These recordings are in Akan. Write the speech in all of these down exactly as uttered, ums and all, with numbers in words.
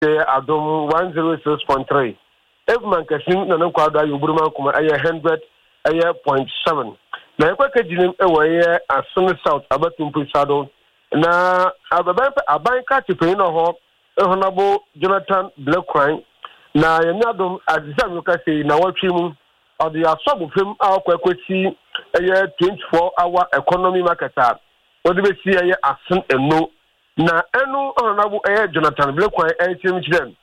Adom one oh six point three. If man kasim na nan kwado ayo buruma kuma aye one hundred aye point seven. Na ekwa kajinim e waye Asun South abatum pusado na ababan aban ka tipe no ho ehonabo Jonathan Blackcrane na yemi Adom azisa mi ka sei na watwe mu odi asobo fem akwakwati aye twenty-four hour economy marketer odi be si aye Asun eno na enu onabo aye Jonathan Blackcrane aye chimchirem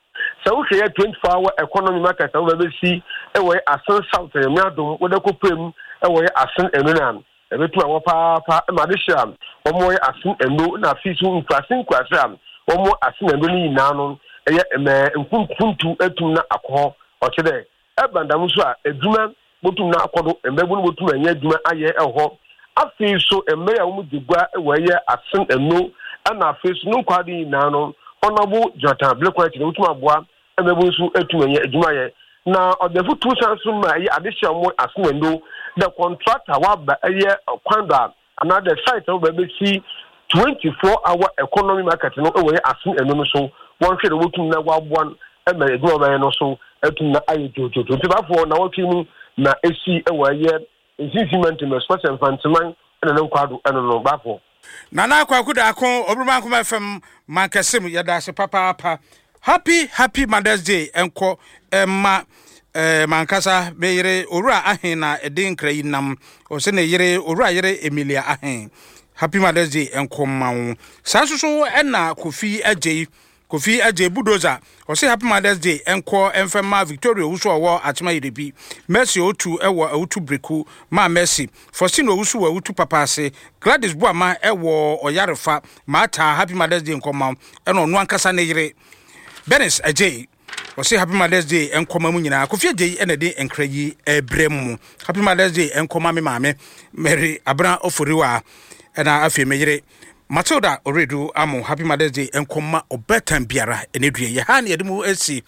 so we share twenty-four hour economy market we be see e we Asun South yemi Adom we de kopem e we Asun eno na e be tu awon pa pa e ma de sham o mo Asun eno na fisu nkwase nkwase am o mo Asun eno ni na no e ye me nkunkuntu etum na akọ o chede e bandam so a eduma botum na akodo embebu no botum anya eduma aye eho afi so emme ya wo digwa e we ye Asun eno na afi so no kwadi na no Honorable Jonathan Blackcrane no botum aboa embebu so etum anya eduma ye na odefu two sanso ma ye adehia mo Asun eno the contractor wa ba ye kwanda another site we be see twenty-four hour economy market no we Asun eno no so one hwe no botum na wa boan e ma eduma ba ye no so etum na aye jojo to tibafo na wotimu na esi e wa ye ensisimenti me special fantiman na nan kwado eno no bafo Nana kwakuda akon obruma kuma F M mankasem yada se papa papa happy happy Mother's Day enko emma eh mankasa meyire owura ahen na edin krai nam o se ne yire owura yire Emilia ahen happy Mother's Day enko mawo sansoso ena Kofi Agye Kofi Agye budoza o se happy Mother's Day enko emfema Victoria Wusu owo atema yirebi Mercy otu ewo otu breku ma Mercy Faustino Wusu wa otu papa ase Gladys Buama ewo oyarefa mata happy Mother's Day enko mawo eno no ankasa ne yire Benis Agye o se happy Mother's Day enko mamu nyina Kofi Agye ena de enkrayi ebremu happy Mother's Day enko mame mame Mary Abra Oforiwa ena afie meyire Matilda Oredu amo happy Mother's Day enkoma obetan biara enedue ye ha ne yedemu esi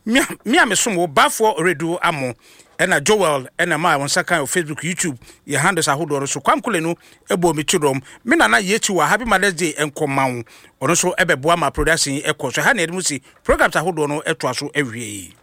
mia mesom wo bafo Oredu amo ena Joel ena ma won saka on Facebook YouTube ye handles ahodo so kwamkole no ebo mitidom me nana yechi wa happy Mother's Day enkoma wo ono so ebeboa ma production ekoso ha ne yedemu si programs ahodo no eto aso awie